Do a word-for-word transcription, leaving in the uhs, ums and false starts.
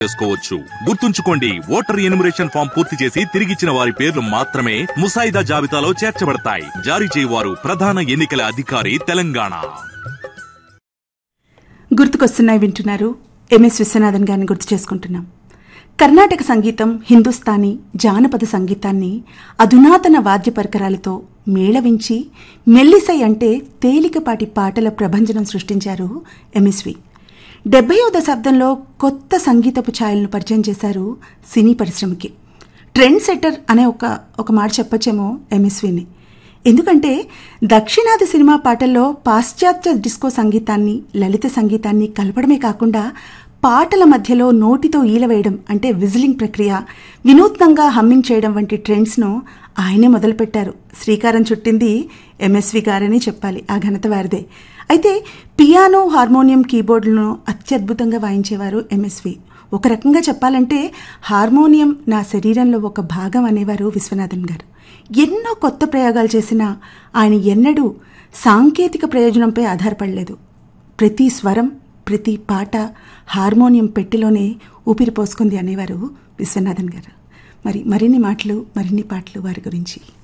చేసుకోవచ్చు. గుర్తుంచుకోండి, voter enumeration form పూర్తి చేసి తిరిగిచ్చిన వారి పేర్లు మాత్రమే ముసాయిదా జాబితాలో చేర్చబడతాయి. జారీ చేయవారు ప్రధాన ఎన్నికల అధికారి, తెలంగాణ. గుర్తుకొస్తున్నాయి వింటున్నారు. ఎంఎస్ విశ్వనాథన్ గారిని గుర్తు చేసుకుంటున్నాం. కర్ణాటక సంగీతం, హిందుస్థానీ, జానపద సంగీతాన్ని అధునాతన వాద్య పరికరాలతో మేళవించి మెల్లిసై అంటే తేలికపాటి పాటల ప్రభంజనం సృష్టించారు ఎంఎస్వి. డెబ్బైవ దశాబ్దంలో కొత్త సంగీతపు ఛాయలను పరిచయం చేశారు సినీ పరిశ్రమకి. ట్రెండ్ సెట్టర్ అనే ఒక ఒక మాట చెప్పొచ్చేమో ఎంఎస్విని. ఎందుకంటే దక్షిణాది సినిమా పాటల్లో పాశ్చాత్య డిస్కో సంగీతాన్ని, లలిత సంగీతాన్ని కలపడమే కాకుండా పాటల మధ్యలో నోటితో ఈలవేయడం అంటే విజిలింగ్ ప్రక్రియ, వినూత్నంగా హమ్మింగ్ చేయడం వంటి ట్రెండ్స్ను ఆయనే మొదలుపెట్టారు. శ్రీకారం చుట్టింది ఎంఎస్వి గారని చెప్పాలి. ఆ ఘనత వారిదే. అయితే పియానో, హార్మోనియం, కీబోర్డులను అత్యద్భుతంగా వాయించేవారు ఎంఎస్వి. ఒక రకంగా చెప్పాలంటే హార్మోనియం నా శరీరంలో ఒక భాగం అనేవారు విశ్వనాథన్ గారు. ఎన్నో కొత్త ప్రయోగాలు చేసినా ఆయన ఎన్నడూ సాంకేతిక ప్రయోజనంపై ఆధారపడలేదు. ప్రతి స్వరం, ప్రతి పాట హార్మోనియం పెట్టెలోనే ఊపిరి పోసుకుంది అనేవారు విశ్వనాథన్ గారు. మరి మరిన్ని మాటలు, మరిన్ని పాటలు వారి గురించి.